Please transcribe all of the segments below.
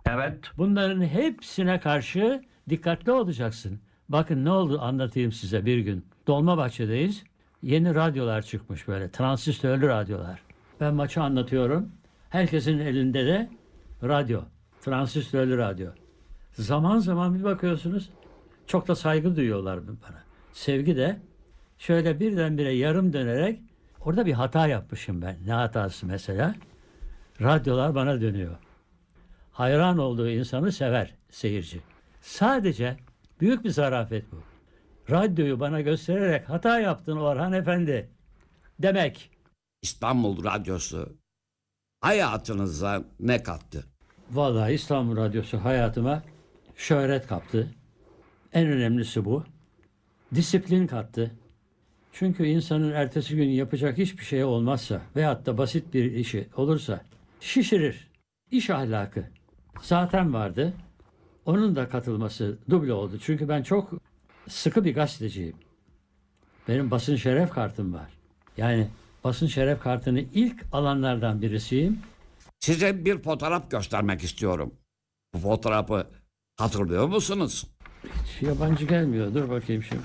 Evet. Bunların hepsine karşı dikkatli olacaksın. Bakın ne oldu anlatayım size bir gün. Dolmabahçe'deyiz. Yeni radyolar çıkmış böyle. Transistörlü radyolar. Ben maçı anlatıyorum. Herkesin elinde de radyo. Transistörlü radyo. Zaman zaman bir bakıyorsunuz çok da saygı duyuyorlar bana. Sevgi de şöyle birdenbire yarım dönerek orada bir hata yapmışım ben. Ne hatası mesela? Radyolar bana dönüyor. Hayran olduğu insanı sever seyirci. Sadece büyük bir zarafet bu. Radyoyu bana göstererek hata yaptın Orhan Efendi demek. İstanbul Radyosu hayatınıza ne kattı? Vallahi İstanbul Radyosu hayatıma şöhret kattı. En önemlisi bu. Disiplin kattı. Çünkü insanın ertesi gün yapacak hiçbir şey olmazsa veyahut da basit bir işi olursa şişirir. İş ahlakı zaten vardı. Onun da katılması duble oldu. Çünkü ben çok sıkı bir gazeteciyim. Benim basın şeref kartım var. Yani basın şeref kartını ilk alanlardan birisiyim. Size bir fotoğraf göstermek istiyorum. Bu fotoğrafı hatırlıyor musunuz? Hiç yabancı gelmiyor. Dur bakayım şimdi.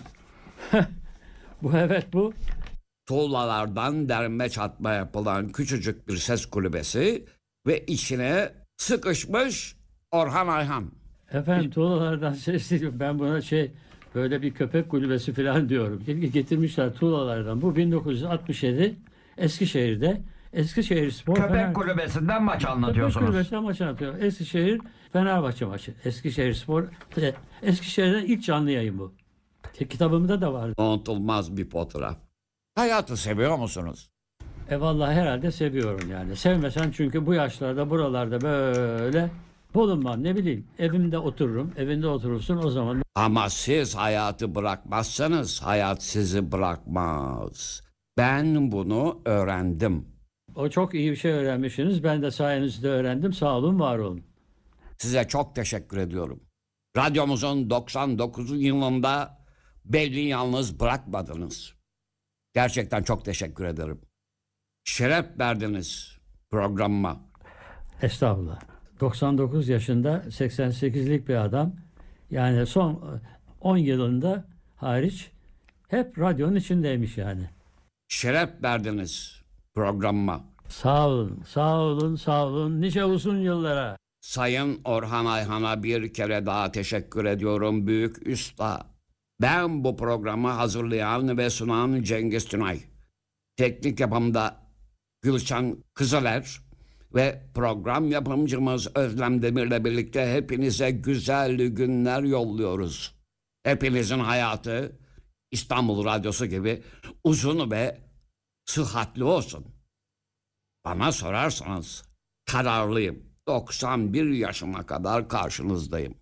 Bu evet bu. Tuğlalardan derme çatma yapılan küçücük bir ses kulübesi ve içine sıkışmış Orhan Ayhan. Efendim tuğlalardan ses değil. Ben buna böyle bir köpek kulübesi falan diyorum. Getirmişler tuğlalardan. Bu 1967 Eskişehir'de Eskişehir Spor Köpek kulübesinden maç anlatıyorsunuz. Köpek kulübesinden maç anlatıyor. Eskişehir Fenerbahçe maçı. Eskişehir Spor. Eskişehir'den ilk canlı yayın bu. Kitabımda da vardı. Unutulmaz bir fotoğraf. Hayatı seviyor musunuz? Vallahi herhalde seviyorum yani. Sevmesen çünkü bu yaşlarda buralarda böyle bulunmam, ne bileyim. Evimde otururum. Evinde oturursun o zaman. Ama siz hayatı bırakmazsanız hayat sizi bırakmaz. Ben bunu öğrendim. O çok iyi bir şey öğrenmişsiniz. Ben de sayenizde öğrendim. Sağ olun, var olun. Size çok teşekkür ediyorum. Radyomuzun 99. yılında beni yalnız bırakmadınız. Gerçekten çok teşekkür ederim. Şeref verdiniz programıma. Estağfurullah. 99 yaşında 88'lik bir adam. Yani son 10 yılında hariç hep radyonun içindeymiş yani. Şeref verdiniz programıma. Sağ olun, sağ olun, sağ olun. Nice uzun yıllara. Sayın Orhan Ayhan'a bir kere daha teşekkür ediyorum büyük usta. Ben bu programı hazırlayan ve sunan Cengiz Tünay. Teknik yapımda Gülşen Kızıler ve program yapımcımız Özlem Demir'le birlikte hepinize güzel günler yolluyoruz. Hepinizin hayatı İstanbul Radyosu gibi uzun ve sıhhatli olsun. Bana sorarsanız kararlıyım. 91 yaşıma kadar karşınızdayım.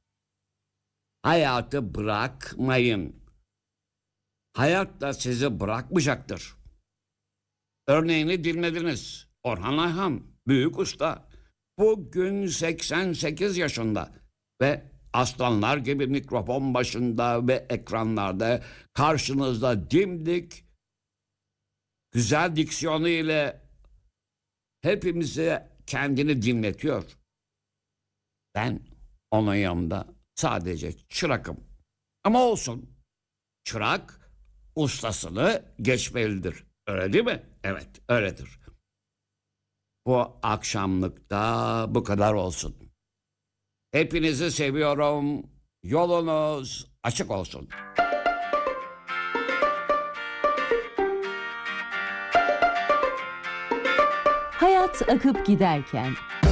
Hayatı bırakmayın. Hayat da sizi bırakmayacaktır. Örneğini dinlediniz. Orhan Ayhan, büyük usta. Bugün 88 yaşında ve aslanlar gibi mikrofon başında ve ekranlarda karşınızda dimdik, güzel diksiyonu ile hepimize kendini dinletiyor. Ben onun yanında sadece çırakım. Ama olsun, çırak ustasını geçmelidir. Öyle değil mi? Evet, öyledir. Bu akşamlıkta bu kadar olsun. Hepinizi seviyorum. Yolunuz açık olsun. Hayat akıp giderken